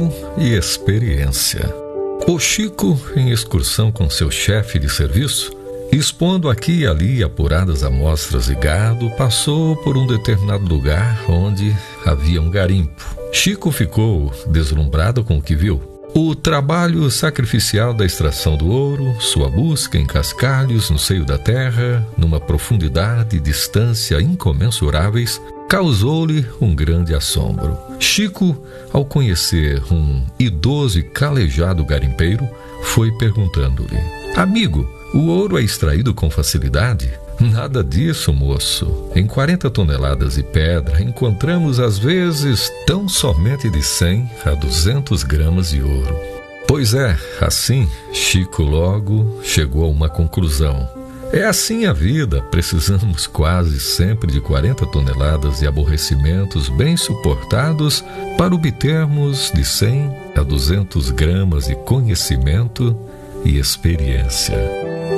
Chico e experiência. O Chico, em excursão com seu chefe de serviço, expondo aqui e ali apuradas amostras de gado, passou por um determinado lugar onde havia um garimpo. Chico ficou deslumbrado com o que viu. O trabalho sacrificial da extração do ouro, sua busca em cascalhos no seio da terra, numa profundidade e distância incomensuráveis, causou-lhe um grande assombro. Chico, ao conhecer um idoso e calejado garimpeiro, foi perguntando-lhe: amigo, o ouro é extraído com facilidade? Nada disso, moço. Em 40 toneladas de pedra, encontramos às vezes tão somente de 100 a 200 gramas de ouro. Pois é, assim, Chico logo chegou a uma conclusão. É assim a vida, precisamos quase sempre de 40 toneladas de aborrecimentos bem suportados para obtermos de 100 a 200 gramas de conhecimento e experiência.